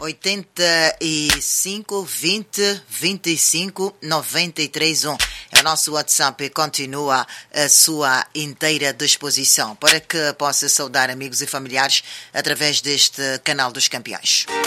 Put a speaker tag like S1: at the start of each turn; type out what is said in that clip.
S1: 85 20 25 93 1. É o nosso WhatsApp e continua à sua inteira disposição para que possa saudar amigos e familiares através deste canal dos campeões.